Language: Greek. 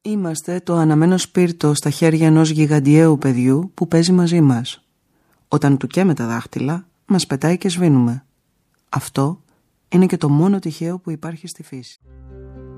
Είμαστε το αναμένο σπίρτο στα χέρια ενός γιγαντιαίου παιδιού που παίζει μαζί μας. Όταν του καίμε τα δάχτυλα, μας πετάει και σβήνουμε. Αυτό είναι και το μόνο τυχαίο που υπάρχει στη φύση.